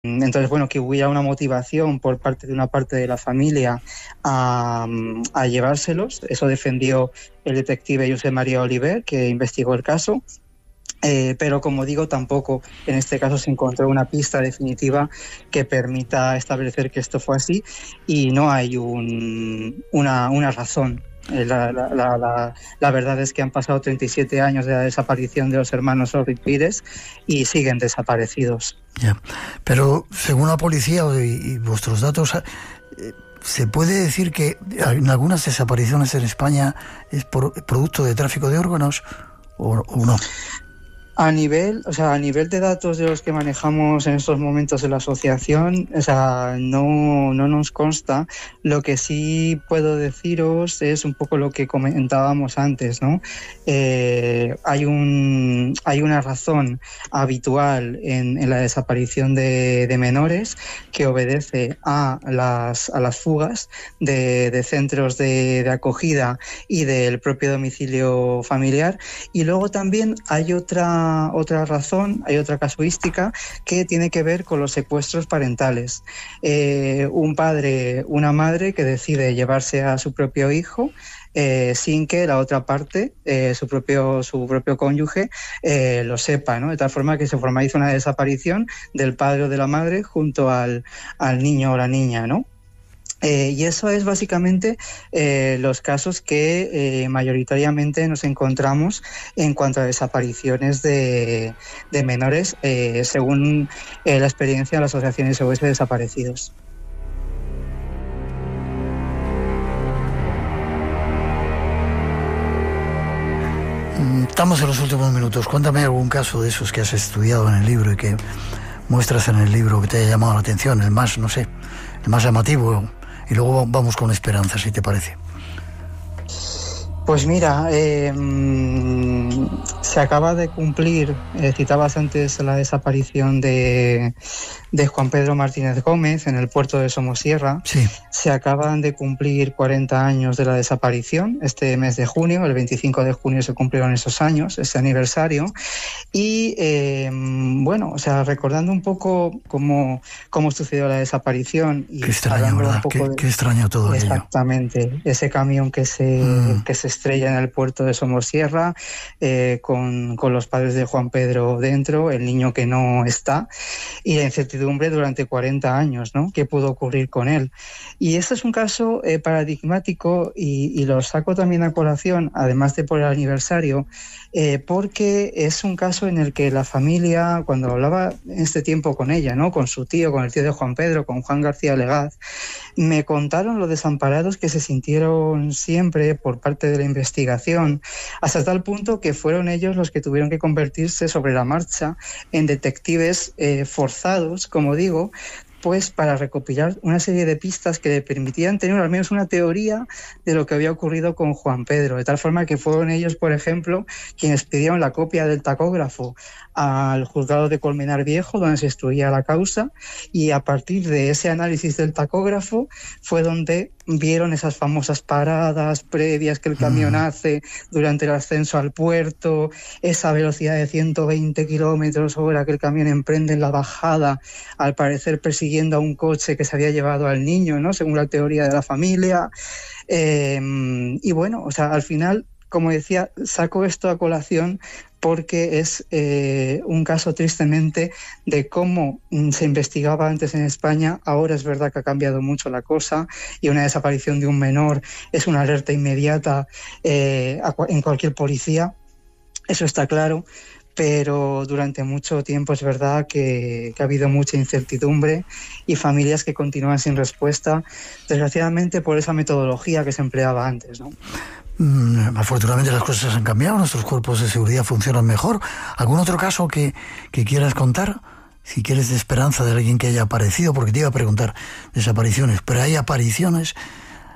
Entonces, bueno, que hubiera una motivación por parte de una parte de la familia a llevárselos. Eso defendió el detective Josep María Oliver, que investigó el caso. Pero como digo, tampoco en este caso se encontró una pista definitiva que permita establecer que esto fue así, y no hay una razón. La verdad es que han pasado 37 años de la desaparición de los hermanos Orrit Pires y siguen desaparecidos. Ya. Pero según la policía y vuestros datos, ¿se puede decir que en algunas desapariciones en España es producto de tráfico de órganos o no? A nivel de datos de los que manejamos en estos momentos en la asociación, no nos consta. Lo que sí puedo deciros es un poco lo que comentábamos antes, ¿no? Hay una razón habitual en la desaparición de menores que obedece a las fugas de centros de acogida y del propio domicilio familiar. Y luego también hay otra razón, hay otra casuística que tiene que ver con los secuestros parentales. Un padre, una madre que decide llevarse a su propio hijo sin que la otra parte, su propio cónyuge, lo sepa, ¿no? De tal forma que se formaliza una desaparición del padre o de la madre junto al niño o la niña, ¿no? Y eso es básicamente los casos que mayoritariamente nos encontramos en cuanto a desapariciones de menores, según la experiencia de la Asociación SOS Desaparecidos. Estamos en los últimos minutos. Cuéntame algún caso de esos que has estudiado en el libro y que muestras en el libro que te haya llamado la atención, el más llamativo. Y luego vamos con Esperanza, si te parece. Pues mira, se acaba de cumplir, citabas antes la desaparición de Juan Pedro Martínez Gómez en el puerto de Somosierra. Sí. Se acaban de cumplir 40 años de la desaparición este mes de junio, el 25 de junio se cumplieron esos años, ese aniversario. Y recordando un poco cómo sucedió la desaparición. Y qué extraño, ¿verdad? Qué extraño todo ello. Exactamente, ese camión que se estrella en el puerto de Somosierra, con los padres de Juan Pedro dentro, el niño que no está, y la incertidumbre durante 40 años, ¿no? ¿Qué pudo ocurrir con él? Y este es un caso paradigmático y lo saco también a colación, además de por el aniversario, porque es un caso en el que la familia, cuando hablaba en este tiempo con ella, ¿no? Con su tío, con el tío de Juan Pedro, con Juan García Legaz, me contaron lo desamparados que se sintieron siempre por parte de la investigación, hasta tal punto que fueron ellos los que tuvieron que convertirse sobre la marcha en detectives forzados, como digo, pues para recopilar una serie de pistas que le permitían tener al menos una teoría de lo que había ocurrido con Juan Pedro, de tal forma que fueron ellos, por ejemplo, quienes pidieron la copia del tacógrafo al juzgado de Colmenar Viejo, donde se instruía la causa, y a partir de ese análisis del tacógrafo fue donde vieron esas famosas paradas previas que el camión hace durante el ascenso al puerto, esa velocidad de 120 kilómetros hora que el camión emprende en la bajada, al parecer persiguiendo a un coche que se había llevado al niño, ¿no? Según la teoría de la familia. Y bueno, al final, como decía, saco esto a colación porque es un caso tristemente de cómo se investigaba antes en España. Ahora es verdad que ha cambiado mucho la cosa y una desaparición de un menor es una alerta inmediata en cualquier policía, eso está claro, pero durante mucho tiempo es verdad que ha habido mucha incertidumbre y familias que continúan sin respuesta, desgraciadamente por esa metodología que se empleaba antes, ¿no? Afortunadamente las cosas han cambiado, nuestros cuerpos de seguridad funcionan mejor. ¿Algún otro caso que quieras contar? Si quieres, de Esperanza, de alguien que haya aparecido, porque te iba a preguntar desapariciones, pero hay apariciones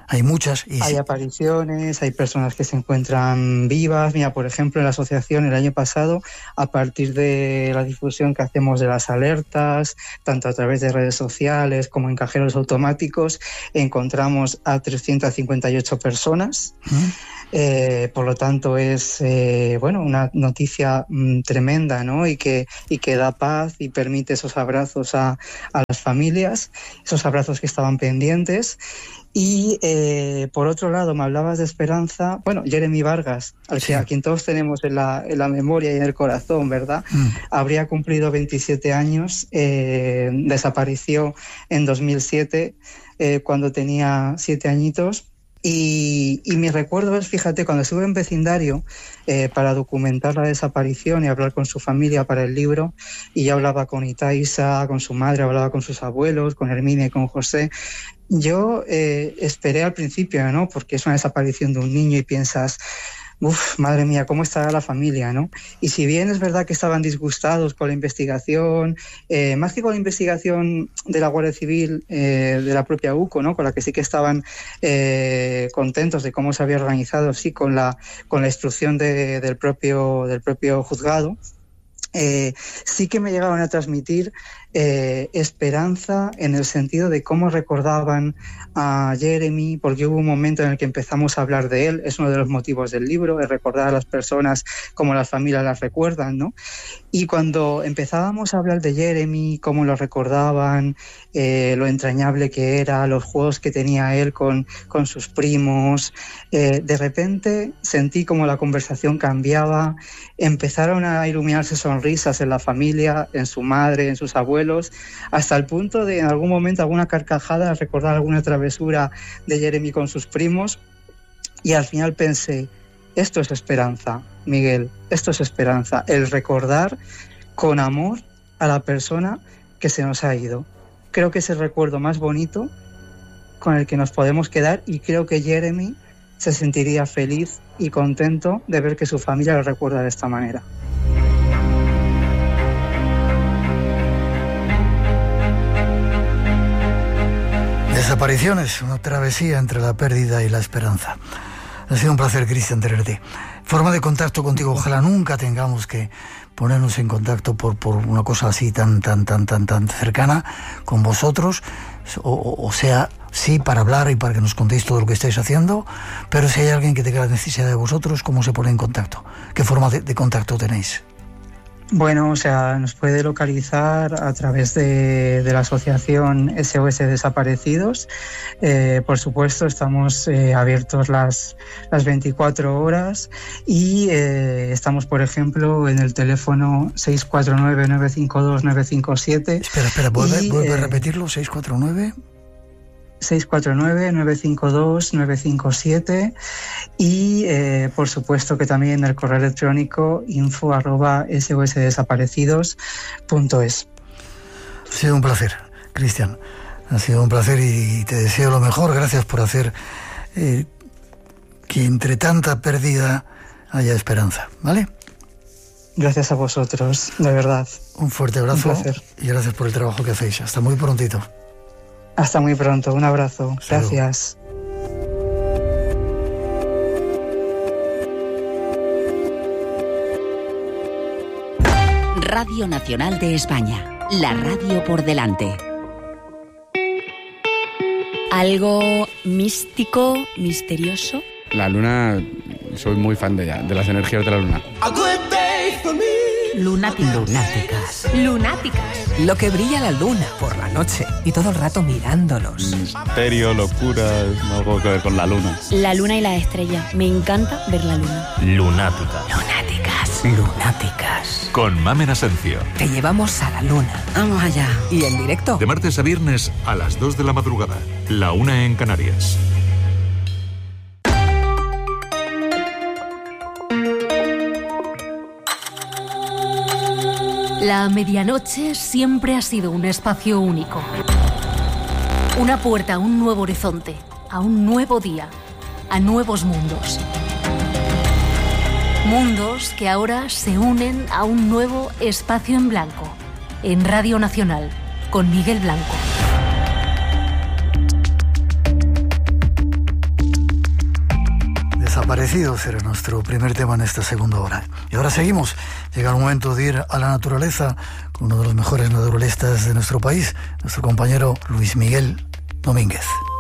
Hay muchas. Hay apariciones, hay personas que se encuentran vivas. Mira, por ejemplo, en la asociación el año pasado, a partir de la difusión que hacemos de las alertas, tanto a través de redes sociales como en cajeros automáticos, encontramos a 358 personas. Por lo tanto, es una noticia tremenda, ¿no? Y que da paz y permite esos abrazos a las familias, esos abrazos que estaban pendientes. Y por otro lado, me hablabas de esperanza. Bueno, Jeremy Vargas, a quien todos tenemos en la memoria y en el corazón, ¿verdad? Habría cumplido 27 años, desapareció en 2007 cuando tenía 7 añitos. Y mi recuerdo es, fíjate, cuando estuve en vecindario para documentar la desaparición y hablar con su familia para el libro, y yo hablaba con Itaísa, con su madre, hablaba con sus abuelos, con Herminia y con José. Yo esperé al principio, ¿no? Porque es una desaparición de un niño y piensas, madre mía, ¿cómo estará la familia, no? Y si bien es verdad que estaban disgustados con la investigación, más que con la investigación de la Guardia Civil, de la propia UCO, ¿no? Con la que sí que estaban contentos de cómo se había organizado, sí, con la instrucción del propio juzgado, sí que me llegaban a transmitir esperanza en el sentido de cómo recordaban a Jeremy, porque hubo un momento en el que empezamos a hablar de él. Es uno de los motivos del libro, es recordar a las personas como las familias las recuerdan, ¿no? Y cuando empezábamos a hablar de Jeremy, cómo lo recordaban, lo entrañable que era, los juegos que tenía él con sus primos, de repente sentí como la conversación cambiaba, empezaron a iluminarse sonrisas en la familia, en su madre, en sus abuelos, hasta el punto de en algún momento alguna carcajada, recordar alguna travesura de Jeremy con sus primos. Y al final pensé, esto es esperanza, Miguel, esto es esperanza, el recordar con amor a la persona que se nos ha ido. Creo que es el recuerdo más bonito con el que nos podemos quedar, y creo que Jeremy se sentiría feliz y contento de ver que su familia lo recuerda de esta manera. Desapariciones, una travesía entre la pérdida y la esperanza. Ha sido un placer, Cristian, tenerte. Forma de contacto contigo, ojalá nunca tengamos que ponernos en contacto por una cosa así tan cercana con vosotros, o sea, sí, para hablar y para que nos contéis todo lo que estáis haciendo, pero si hay alguien que tenga la necesidad de vosotros, ¿cómo se pone en contacto? ¿Qué forma de contacto tenéis? Bueno, o sea, nos puede localizar a través de la asociación SOS Desaparecidos. Por supuesto, estamos abiertos las 24 horas y estamos, por ejemplo, en el teléfono 649-952-957. Espera, vuelve a repetirlo, 649... 649-952-957 y por supuesto que también el correo electrónico info@sosdesaparecidos.es. Ha sido un placer, Cristian, ha sido un placer y te deseo lo mejor. Gracias por hacer que entre tanta pérdida haya esperanza, ¿vale? Gracias a vosotros, de verdad. Un fuerte abrazo. Un placer. Y gracias por el trabajo que hacéis. Hasta muy prontito. Hasta muy pronto, un abrazo. Salud. Gracias. Radio Nacional de España, la radio por delante. ¿Algo místico, misterioso? La luna, soy muy fan de las energías de la luna. Lunáticas. Lo que brilla la luna por la noche y todo el rato mirándonos. Misterio, locura, algo que ver con la luna. La luna y las estrellas. Me encanta ver la luna. Lunáticas. Con Mamen Asencio. Te llevamos a la luna. Vamos allá. Y en directo. De martes a viernes a las 2 de la madrugada. La 1 en Canarias. La medianoche siempre ha sido un espacio único. Una puerta a un nuevo horizonte, a un nuevo día, a nuevos mundos. Mundos que ahora se unen a un nuevo espacio en blanco, en Radio Nacional, con Miguel Blanco. Desaparecidos era nuestro primer tema en esta segunda hora. Y ahora seguimos. Llega el momento de ir a la naturaleza con uno de los mejores naturalistas de nuestro país, nuestro compañero Luis Miguel Domínguez.